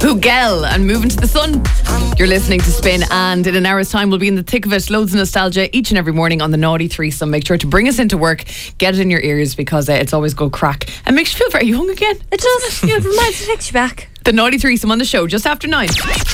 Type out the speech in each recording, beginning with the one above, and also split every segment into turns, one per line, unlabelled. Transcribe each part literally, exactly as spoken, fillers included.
Hugel and Moving to the Sun. You're listening to Spin, and in an hour's time we'll be in the thick of it. Loads of nostalgia each and every morning on the Naughty Threesome. Make sure to bring us into work, get it in your ears, because uh, it's always good crack and makes you feel very young again.
It does. Yeah, it reminds me, takes you back.
The Naughty Threesome on the show just after nine.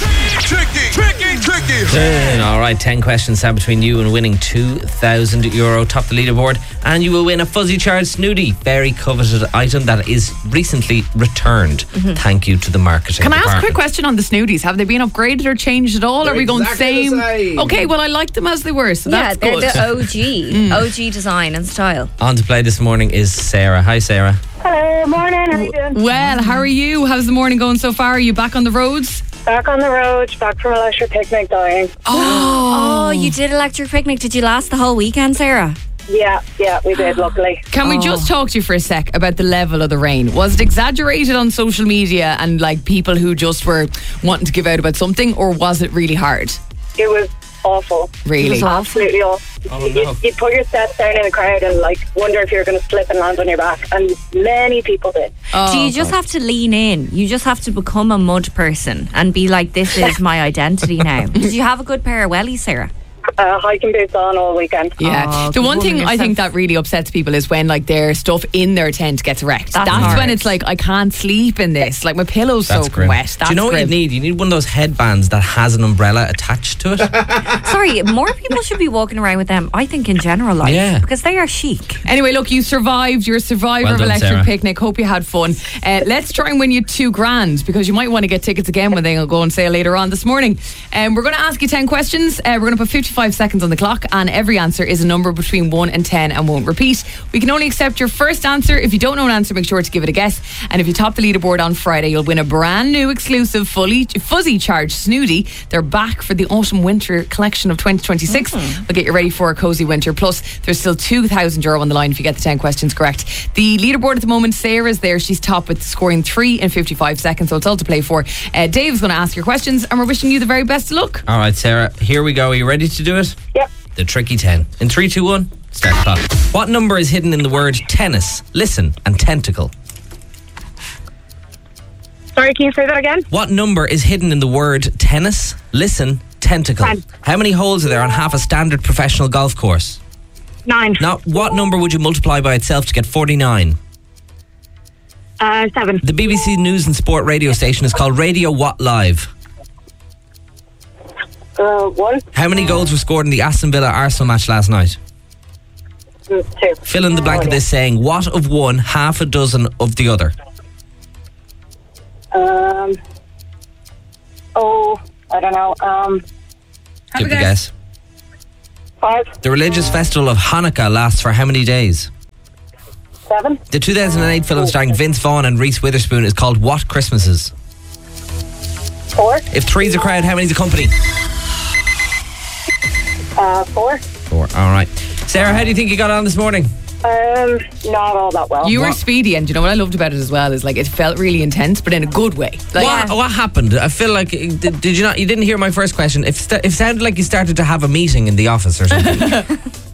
Tricky, tricky, tricky.
Ten. All right, ten questions stand between you and winning two thousand euro. Top the leaderboard, and you will win a fuzzy charred snooty, very coveted item that is recently returned. Mm-hmm. Thank you to the marketing
Can I
department.
ask a quick question on the snooties? Have they been upgraded or changed at all?
They're
Are we going
exactly
same?
the same.
Okay, well I like them as they were, so
Yeah,
that's
they're
good.
the O G. Mm. O G design and style.
On to play this morning is Sarah. Hi, Sarah.
Hello, morning. How are you doing?
Well, how are you? How's the morning going so far? Are you back on the roads?
Back on the road, back from Electric Picnic, dying.
Oh, you did electric picnic. Did you last the whole weekend, Sarah?
Yeah, yeah, we did, luckily.
Can we just talk to you for a sec about the level of the rain? Was it exaggerated on social media and like people who just were wanting to give out about something, or was it really hard?
It was awful.
Really?
It was awful.
Absolutely awful.
Oh,
you,
no.
you put your steps down in the crowd and like wonder if you're going to slip and land on your back, and many people did.
Oh,
Do you just have to lean in? You just have to become a mud person and be like, this is my identity now. Did you have a good pair of wellies, Sarah?
Uh, hiking boots on all weekend.
Yeah.
Oh,
the
good
one thing
woman
I think
yourself.
that really upsets people is when like their stuff in their tent gets wrecked.
That's
That's
hard.
when it's like, I can't sleep in this. Like my pillow's
That's
soaking
grim.
wet. That's
Do you know what
grim.
you need? You need one of those headbands that has an umbrella attached to it.
Sorry, more people should be walking around with them, I think, in general life.
Yeah.
Because they are chic.
Anyway, look, you survived. You're a survivor
Well
of
done,
Electric
Sarah.
Picnic. Hope you had fun. Uh, let's try and win you two grand because you might want to get tickets again when they go on sale later on this morning. Um, we're going to ask you ten questions. Uh, we're going to put fifty-five seconds on the clock, and every answer is a number between one and ten and won't repeat. We can only accept your first answer. If you don't know an answer, make sure to give it a guess. And if you top the leaderboard on Friday, you'll win a brand new exclusive fully fuzzy charged snooty. They're back for the autumn winter collection of twenty twenty-six.
Mm.
We'll get you ready for a cozy winter. Plus, there's still two thousand euro on the line if you get the ten questions correct. The leaderboard at the moment, Sarah's there. She's top with scoring three in fifty-five seconds, so it's all to play for. Uh, Dave's going to ask your questions, and we're wishing you the very best of luck.
All right, Sarah, here we go. Are you ready to do it?
Yep.
The tricky ten. In three, two, one, start the clock. What number is hidden in the word tennis, listen, and tentacle?
Sorry, can you say that again?
What number is hidden in the word tennis, listen, tentacle?
Ten.
How many holes are there on half a standard professional golf course?
Nine.
Now, what number would you multiply by itself to get forty-nine?
Uh, seven.
The B B C News and Sport radio station is called Radio What Live.
Uh, one.
How many goals were scored in the Aston Villa Arsenal match last night?
Mm, Two.
Fill in the blank of this saying, what of one, half a dozen of the other?
Um. Oh, I don't know. Um,
Give a guess.
five.
The religious festival of Hanukkah lasts for how many days?
Seven.
The two thousand eight film starring Vince Vaughn and Reese Witherspoon is called What Christmases?
Four.
If three's a crowd, how many's a company?
Uh, four.
Four. All right. Sarah, how do you think you got on this morning?
Um, not all that well.
You were
What?
speedy, and do you know what I loved about it as well is like it felt really intense, but in a good way. Like,
What, what happened? I feel like did, did you not? You didn't hear my first question. If st- it sounded like you started to have a meeting in the office or something.
Uh,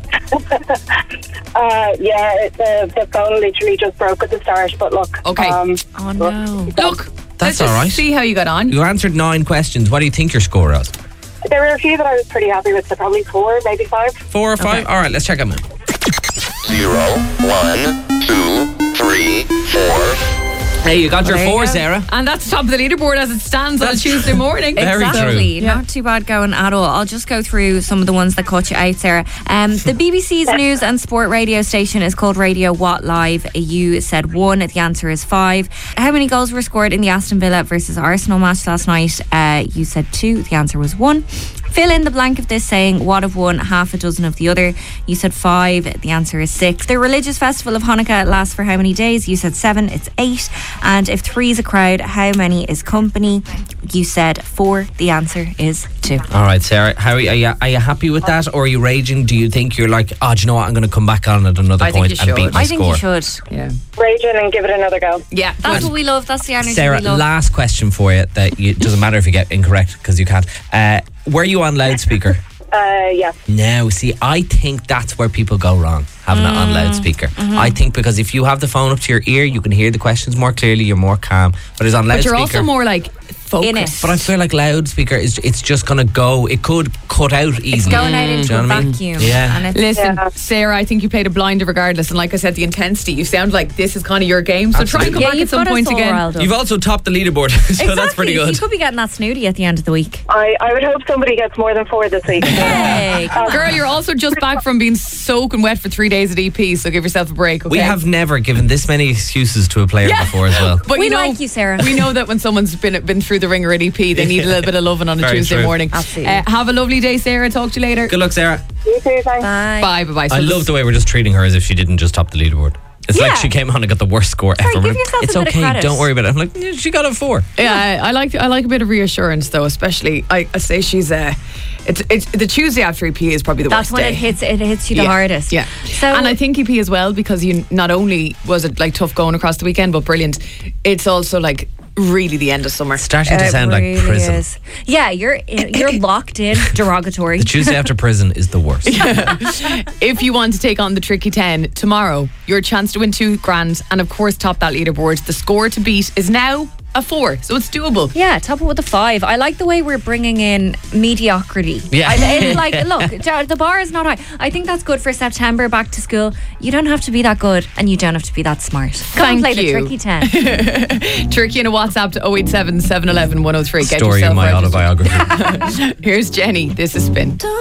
yeah, it, the, the phone literally just broke at the start, but look.
Okay.
Um,
Oh, no.
Look,
That's
let's
all
just
right.
see how you got on.
You answered nine questions. What do you think your score was?
there were a few that I was pretty happy with, so probably four, maybe five.
Four or five? All right, let's check them out.
Zero, one, two, three, four.
Hey, you got your
There you
four,
go.
Sarah.
And that's top of the leaderboard as it stands on a
That's
Tuesday morning.
Very
Exactly.
true.
Not too bad going at all. I'll just go through some of the ones that caught you out, Sarah. Um, the B B C's news and sport radio station is called Radio What Live. You said one. The answer is five. How many goals were scored in the Aston Villa versus Arsenal match last night? Uh, you said two. The answer was one. Fill in the blank of this saying what of one, half a dozen of the other. You said five. The answer is six. The religious festival of Hanukkah lasts for how many days? You said seven. It's eight. And if three is a crowd, how many is company? You said four. The answer is two.
All right, Sarah. How are you, are you, are you happy with that, or are you raging? Do you think you're like, oh, do you know what? I'm going to come back on at another
I think
point
you
and
should.
beat my
I think
score?
you should.
Yeah.
Raging and give it another go.
Yeah.
That's
good.
what we love. That's the energy
Sarah,
we love.
last question for you. That you, doesn't matter if you get incorrect because you can't. Uh, were you on loudspeaker?
Uh, yes.
No. See, I think that's where people go wrong. having it on loudspeaker. I think because if you have the phone up to your ear, you can hear the questions more clearly. You're more calm. But it's on
But
loudspeaker.
you're also more like focused.
In it.
But I feel like loudspeaker is it's just gonna go. It could cut out easily.
It's going out into
Do you
a
know what I mean?
vacuum.
Yeah.
And it's,
Listen,
Yeah.
Sarah, I think you played a blinder regardless. And like I said, the intensity, you sound like this is kind of your game. So try and come
yeah,
back at
you've
some
got
point
us all
again.
riled up.
You've also topped the leaderboard, so
exactly.
that's pretty good.
You could be getting that snooty at the end of the week.
I, I would hope somebody gets more than four this week.
Hey, come on.
Girl, you're also just back from being soaking wet for three days at E P, so give yourself a break, okay?
We have never given this many excuses to a player
Yeah.
before as well.
But
We
you know,
like you, Sarah.
We know that when someone's been been through the ringer at E P, they need a little bit of loving on a
Very
Tuesday
true.
morning.
Absolutely.
Uh, have a lovely day, Sarah. Talk to you later.
Good luck, Sarah.
You too, thanks.
Bye.
Bye, bye, bye. So
I
this-
love the way we're just treating her as if she didn't just top the leaderboard. It's
Yeah.
like she came on and got the worst score
Sorry,
ever.
give
I'm like,
yourself a
it's
bit of
okay,
credit.
don't worry about it. I'm like, yeah, she got a four.
Yeah, I I like I like a bit of reassurance though, especially I, I say she's uh, it's it's the Tuesday after E P is probably the
That's
worst
when
day.
it hits. It hits you the
Yeah,
hardest.
Yeah.
So
and I think E P as well, because you not only was it like tough going across the weekend, but brilliant. It's also like really the end of summer.
It's starting to
it
sound
really
like prison.
is. Yeah, you're in, you're locked in. Derogatory.
The Tuesday after prison is the worst.
If you want to take on the Tricky ten tomorrow, your chance to win two grand and of course top that leaderboard. The score to beat is now a four, so it's doable.
Yeah, top it with a five. I like the way we're bringing in mediocrity.
Yeah.
I, it's like, look, the bar is not high. I think that's good for September, back to school. You don't have to be that good and you don't have to be that smart. Come
Thank
and play
you.
the Tricky ten.
Tricky in a WhatsApp to oh eight seven, seven one one, oh oh three. Get
Story
yourself
in my
registered.
autobiography.
Here's Jenny. This is Spin.